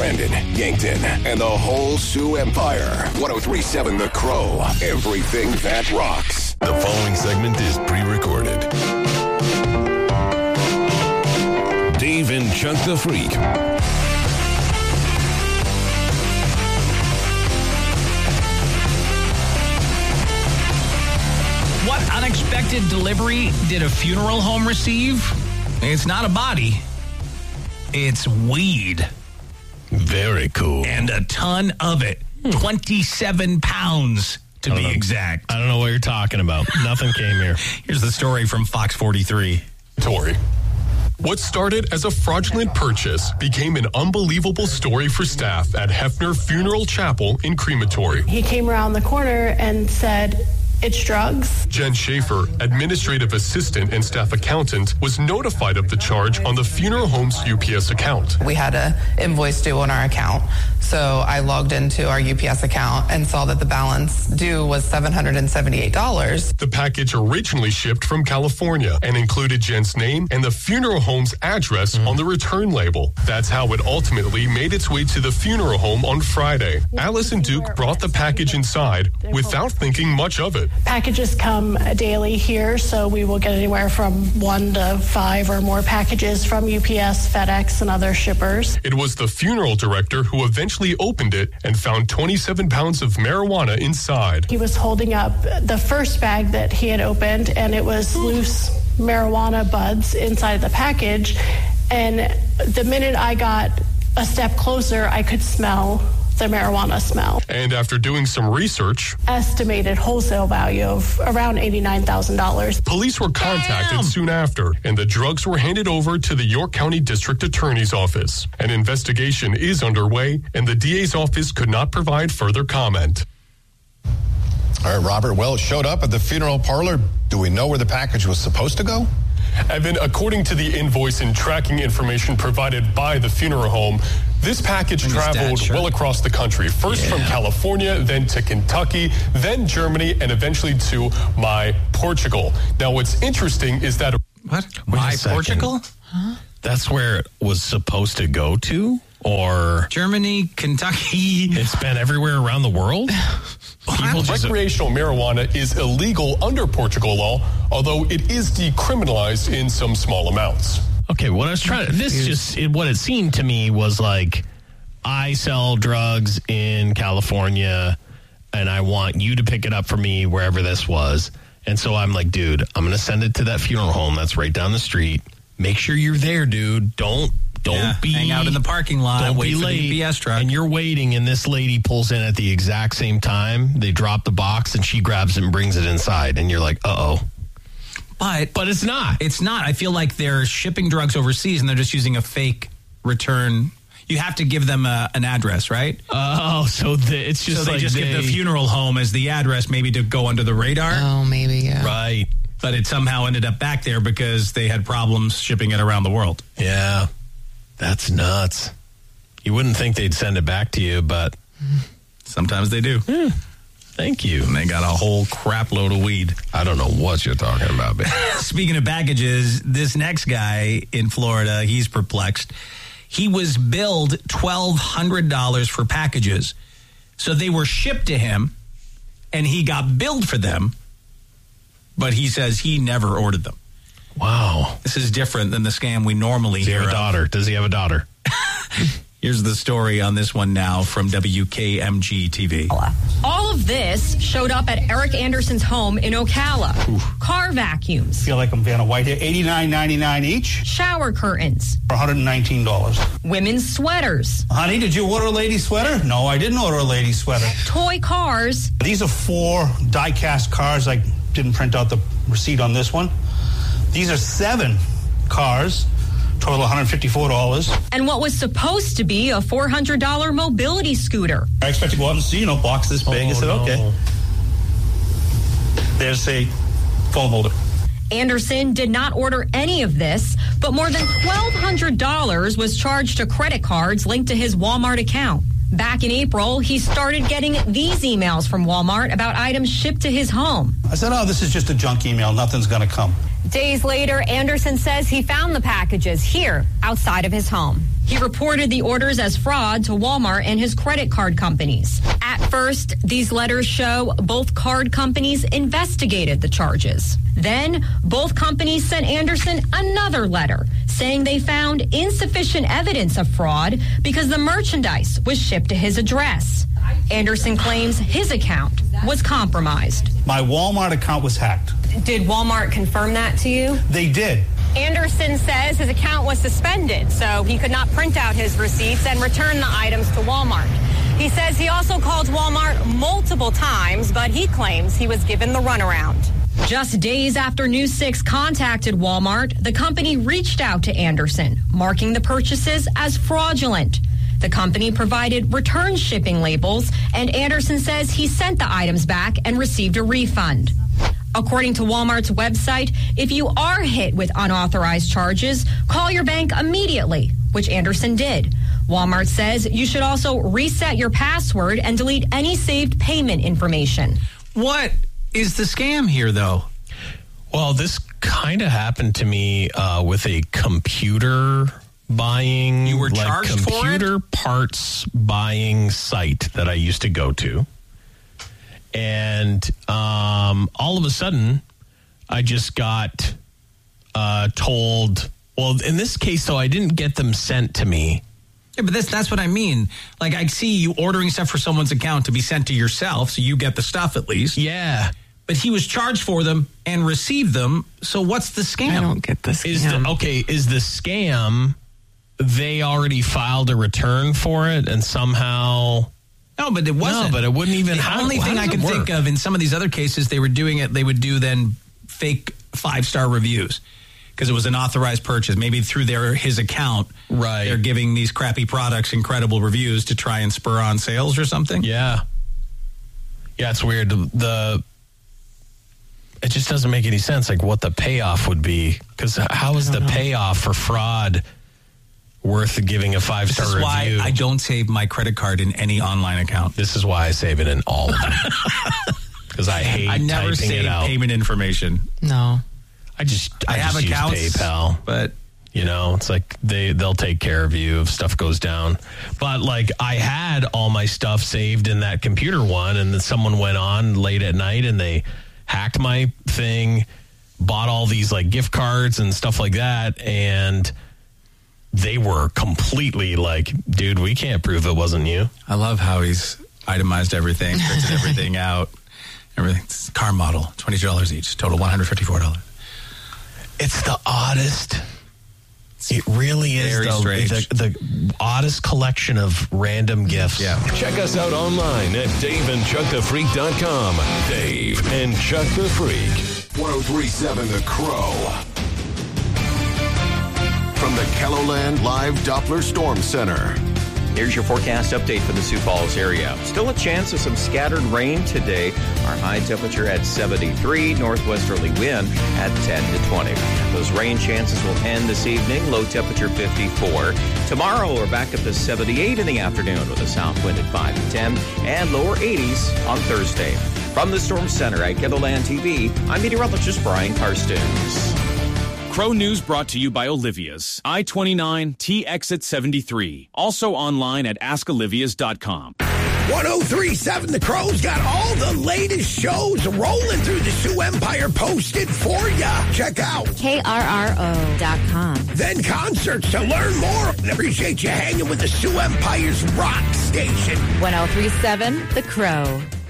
Brandon, Yankton, and the whole Sioux Empire. 103.7 The Crow. Everything that rocks. The following segment is pre-recorded. Dave and Chuck the Freak. What unexpected delivery did a funeral home receive? It's not a body. It's weed. Very cool. And a ton of it. 27 pounds to be exact. I don't know what you're talking about. Nothing came here. Here's the story from Fox 43. Tory. What started as a fraudulent purchase became an unbelievable story for staff at Hefner Funeral Chapel in Crematory. He came around the corner and said, "It's drugs." Jen Schaefer, administrative assistant and staff accountant, was notified of the charge on the funeral home's UPS account. We had an invoice due on our account, so I logged into our UPS account and saw that the balance due was $778. The package originally shipped from California and included Jen's name and the funeral home's address on the return label. That's how it ultimately made its way to the funeral home on Friday. Allison Duke brought the package inside without thinking much of it. Packages come daily here, so we will get anywhere from 1 to 5 or more packages from UPS, FedEx, and other shippers. It was the funeral director who eventually opened it and found 27 pounds of marijuana inside. He was holding up the first bag that he had opened, and it was loose marijuana buds inside the package. And the minute I got a step closer, I could smell the marijuana smell. And after doing some research, estimated wholesale value of around $89,000. Police were contacted soon after, and the drugs were handed over to the York County District Attorney's Office. An investigation is underway, and the DA's office could not provide further comment. All right, Robert Welch showed up at the funeral parlor. Do we know where the package was supposed to go? Evan, according to the invoice and tracking information provided by the funeral home, this package traveled well across the country. First from California, then to Kentucky, then Germany, and eventually to Portugal. Now, what's interesting is that... What? Portugal? Huh? That's where it was supposed to go to? Or... Germany, Kentucky... It's been everywhere around the world? Recreational marijuana is illegal under Portugal law, although it is decriminalized in some small amounts. Okay, what I was trying to... what it seemed to me was like, I sell drugs in California, and I want you to pick it up for me wherever this was. And so I'm like, dude, I'm going to send it to that funeral home that's right down the street. Make sure you're there, dude. Don't hang out in the parking lot, wait for the UPS truck. And you're waiting, and this lady pulls in at the exact same time. They drop the box, and she grabs it and brings it inside. And you're like, uh-oh. But it's not. It's not. I feel like they're shipping drugs overseas, and they're just using a fake return. You have to give them an address, right? Oh, so it's just so they just give the funeral home as the address, maybe to go under the radar? Oh, maybe, yeah. Right. But it somehow ended up back there because they had problems shipping it around the world. Yeah. That's nuts. You wouldn't think they'd send it back to you, but sometimes they do. Yeah. Thank you. And they got a whole crap load of weed. I don't know what you're talking about, babe. Speaking of packages, this next guy in Florida, he's perplexed. He was billed $1,200 for packages. So they were shipped to him, and he got billed for them, but he says he never ordered them. Wow. This is different than the scam we normally hear. Does he have a daughter? Here's the story on this one now from WKMG TV. All of this showed up at Eric Anderson's home in Ocala. Car vacuums. I feel like I'm Vanna White here. $89.99 each. Shower curtains. For $119. Women's sweaters. Honey, did you order a lady sweater? No, I didn't order a lady sweater. Toy cars. These are 4 die-cast cars. I didn't print out the receipt on this one. These are 7 cars. Total $154. And what was supposed to be a $400 mobility scooter. I expect to go out and see, box this big. I said, okay. There's a phone holder. Anderson did not order any of this, but more than $1,200 was charged to credit cards linked to his Walmart account. Back in April, he started getting these emails from Walmart about items shipped to his home. I said, this is just a junk email. Nothing's going to come. Days later, Anderson says he found the packages here outside of his home. He reported the orders as fraud to Walmart and his credit card companies. At first, these letters show both card companies investigated the charges. Then, both companies sent Anderson another letter saying they found insufficient evidence of fraud because the merchandise was shipped to his address. Anderson claims his account was compromised. My Walmart account was hacked. Did Walmart confirm that to you? They did. Anderson says his account was suspended, so he could not print out his receipts and return the items to Walmart. He says he also called Walmart multiple times, but he claims he was given the runaround. Just days after News 6 contacted Walmart, the company reached out to Anderson, marking the purchases as fraudulent. The company provided return shipping labels, and Anderson says he sent the items back and received a refund. According to Walmart's website, if you are hit with unauthorized charges, call your bank immediately, which Anderson did. Walmart says you should also reset your password and delete any saved payment information. What is the scam here, though? Well, this kind of happened to me with a computer buying. You were charged for it? Computer parts buying site that I used to go to. And all of a sudden, I just got told, well, in this case, though, I didn't get them sent to me. Yeah, but that's what I mean. Like, I see you ordering stuff for someone's account to be sent to yourself, so you get the stuff at least. Yeah. But he was charged for them and received them, so what's the scam? I don't get the scam. Is the scam, they already filed a return for it and somehow... No, but it wasn't. No, but it wouldn't even. The only thing I can think of in some of these other cases, they were doing it. They would do then fake 5-star reviews because it was an authorized purchase. Maybe through his account, right? They're giving these crappy products incredible reviews to try and spur on sales or something. Yeah, it's weird. It just doesn't make any sense. Like what the payoff would be, because how is the payoff for fraud worth giving a 5-star review? This is why I don't save my credit card in any online account. This is why I save it in all of them. Because I hate I never typing save it out. Payment information. No. I have just accounts, use PayPal. But you know, it's like they'll take care of you if stuff goes down. But like I had all my stuff saved in that computer one, and then someone went on late at night and they hacked my thing, bought all these like gift cards and stuff like that, and they were completely like, dude, we can't prove it wasn't you. I love how he's itemized everything, printed everything out. Everything's car model, $22 each, total $154. It's the oddest. It really is very strange. The oddest collection of random gifts. Yeah. Check us out online at DaveandChuckTheFreak.com. Dave and Chuck the Freak. 1037 The Crow. From the KELOLAND Live Doppler Storm Center. Here's your forecast update for the Sioux Falls area. Still a chance of some scattered rain today. Our high temperature at 73, northwesterly wind at 10 to 20. Those rain chances will end this evening, low temperature 54. Tomorrow we're back up to 78 in the afternoon with a south wind at 5 to 10 and lower 80s on Thursday. From the Storm Center at KELOLAND TV, I'm meteorologist Brian Karstens. Crow News brought to you by Olivia's. I-29 T-Exit 73. Also online at askolivias.com. 1037 The Crow's got all the latest shows rolling through the Sioux Empire posted for ya. Check out KRRO.com. Then concerts to learn more. And appreciate you hanging with the Sioux Empire's rock station. 1037 The Crow.